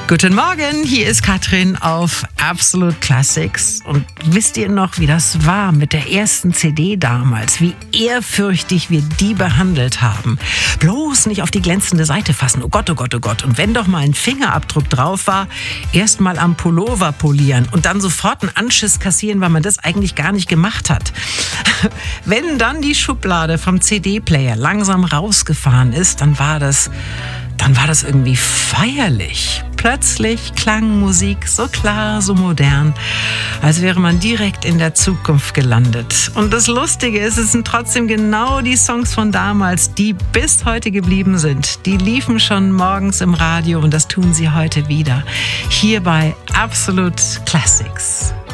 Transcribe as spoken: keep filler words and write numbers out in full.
Guten Morgen, hier ist Katrin auf Absolute Classics. Und wisst ihr noch, wie das war mit der ersten C D damals? Wie ehrfürchtig wir die behandelt haben. Bloß nicht auf die glänzende Seite fassen. Oh Gott, oh Gott, oh Gott. Und wenn doch mal ein Fingerabdruck drauf war, erst mal am Pullover polieren und dann sofort einen Anschiss kassieren, weil man das eigentlich gar nicht gemacht hat. Wenn dann die Schublade vom C D-Player langsam rausgefahren ist, dann war das... Dann war das irgendwie feierlich. Plötzlich klang Musik so klar, so modern, als wäre man direkt in der Zukunft gelandet. Und das Lustige ist, es sind trotzdem genau die Songs von damals, die bis heute geblieben sind. Die liefen schon morgens im Radio und das tun sie heute wieder. Hier bei Absolute Classics.